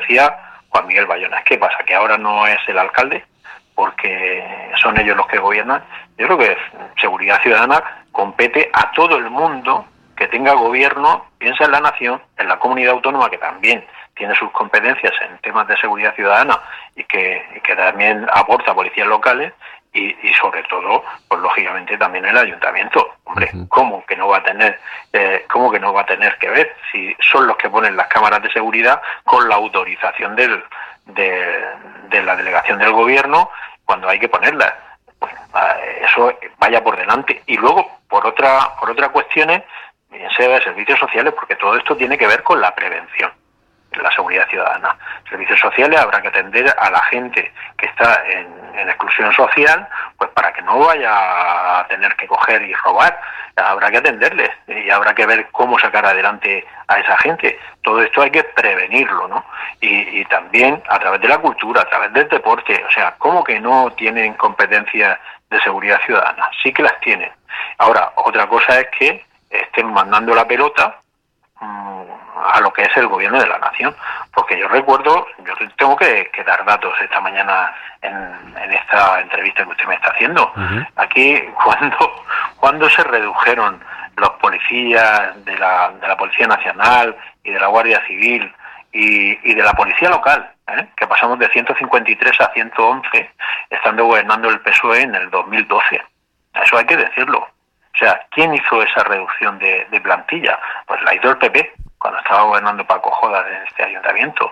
decía Juan Miguel Bayona. ¿Qué pasa? ¿Que ahora no es el alcalde? Porque son ellos los que gobiernan. Yo creo que seguridad ciudadana compete a todo el mundo que tenga gobierno, piensa en la nación, en la comunidad autónoma, que también tiene sus competencias en temas de seguridad ciudadana y que también aporta policías locales y sobre todo, pues lógicamente también el ayuntamiento. Hombre, ¿cómo que no va a tener que ver si son los que ponen las cámaras de seguridad con la autorización de la delegación del gobierno cuando hay que ponerlas? Pues, eso vaya por delante. Y luego, por otra cuestiones, bien sea de servicios sociales, porque todo esto tiene que ver con la prevención, la seguridad ciudadana. Servicios sociales habrá que atender a la gente que está en exclusión social, pues para que no vaya a tener que coger y robar. Habrá que atenderles y habrá que ver cómo sacar adelante a esa gente. Todo esto hay que prevenirlo, ¿no? Y también a través de la cultura, a través del deporte. O sea, ¿cómo que no tienen competencias de seguridad ciudadana? Sí que las tienen. Ahora, otra cosa es que estén mandando la pelota a lo que es el gobierno de la nación, porque yo recuerdo, yo tengo que dar datos esta mañana en esta entrevista que usted me está haciendo. Aquí, cuando se redujeron los policías de la Policía Nacional y de la Guardia Civil y de la Policía Local, que pasamos de 153 a 111, estando gobernando el PSOE en el 2012. Eso hay que decirlo. O sea, ¿quién hizo esa reducción de plantilla? Pues la hizo el PP, cuando estaba gobernando Paco Jodas en este ayuntamiento.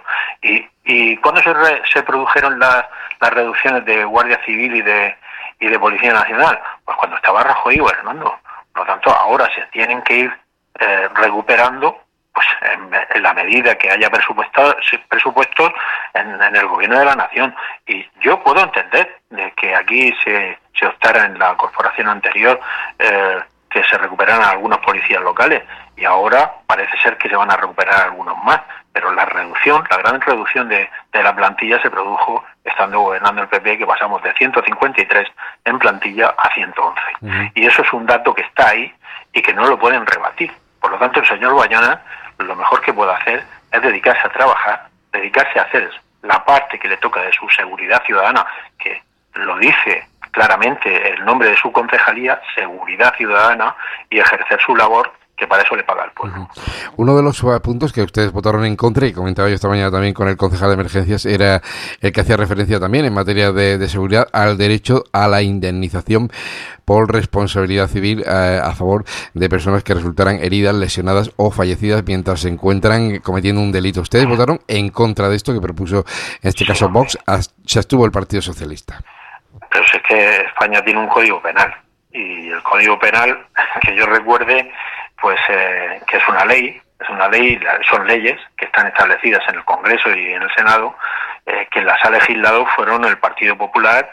¿Y cuándo se produjeron las reducciones de Guardia Civil y de Policía Nacional? Pues cuando estaba Rajoy gobernando. Por lo tanto, ahora se tienen que ir recuperando, pues en la medida que haya presupuestos en el gobierno de la nación. Y yo puedo entender de que aquí se optara en la corporación anterior que se recuperaran algunos policías locales, y ahora parece ser que se van a recuperar algunos más, pero la gran reducción de la plantilla se produjo estando gobernando el PP, que pasamos de 153 en plantilla a 111. Y eso es un dato que está ahí y que no lo pueden rebatir. Por lo tanto, el señor Bayona lo mejor que puede hacer es dedicarse a trabajar, dedicarse a hacer la parte que le toca de su seguridad ciudadana, que lo dice claramente el nombre de su concejalía, seguridad ciudadana, y ejercer su labor, que para eso le paga el pueblo. Uno de los puntos que ustedes votaron en contra, y comentaba yo esta mañana también con el concejal de emergencias, era el que hacía referencia también en materia de seguridad al derecho a la indemnización por responsabilidad civil a favor de personas que resultaran heridas, lesionadas o fallecidas mientras se encuentran cometiendo un delito. Ustedes votaron en contra de esto que propuso, en este caso, Vox. Se abstuvo el Partido Socialista. Pero es que España tiene un código penal, y el código penal, que yo recuerde, pues que es una ley, son leyes que están establecidas en el Congreso y en el Senado, que las ha legislado fueron el Partido Popular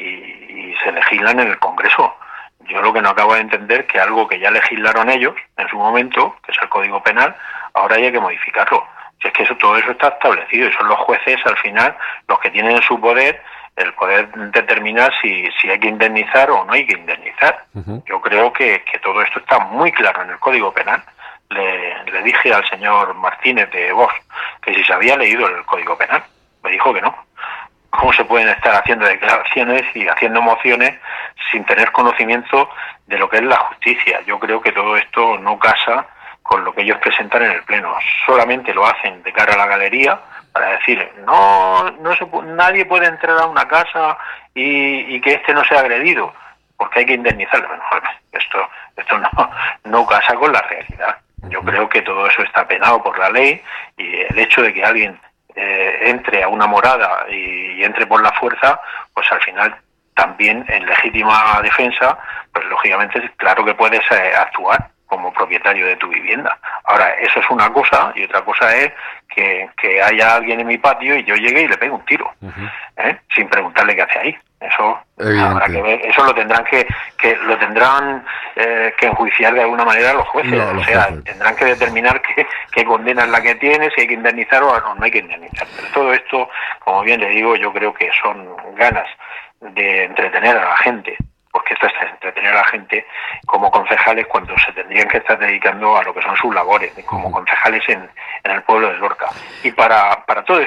y se legislan en el Congreso. Yo lo que no acabo de entender que algo que ya legislaron ellos en su momento, que es el Código Penal, ahora hay que modificarlo. Si es que todo eso está establecido y son los jueces al final los que tienen en su poder el poder determinar si hay que indemnizar o no hay que indemnizar. Yo creo que todo esto está muy claro en el Código Penal. Le dije al señor Martínez de Vox que si se había leído el Código Penal. Me dijo que no. ¿Cómo se pueden estar haciendo declaraciones y haciendo mociones sin tener conocimiento de lo que es la justicia? Yo creo que todo esto no casa con lo que ellos presentan en el Pleno. Solamente lo hacen de cara a la galería para decir, nadie puede entrar a una casa y que no sea agredido, porque hay que indemnizarlo. Bueno, esto no casa con la realidad. Yo creo que todo eso está penado por la ley, y el hecho de que alguien entre a una morada y entre por la fuerza, pues al final también en legítima defensa, pues lógicamente es claro que puedes actuar como propietario de tu vivienda. Ahora, eso es una cosa, y otra cosa es que haya alguien en mi patio y yo llegue y le pegue un tiro, sin preguntarle qué hace ahí. Eso habrá que ver, eso lo tendrán que enjuiciar de alguna manera los jueces. Tendrán que determinar qué condena es la que tiene, si hay que indemnizar o no hay que indemnizar. Pero todo esto, como bien le digo, yo creo que son ganas de entretener a la gente, porque esto es entretener a la gente como concejales cuando se tendrían que estar dedicando a lo que son sus labores como concejales en el pueblo de Lorca. Y para todo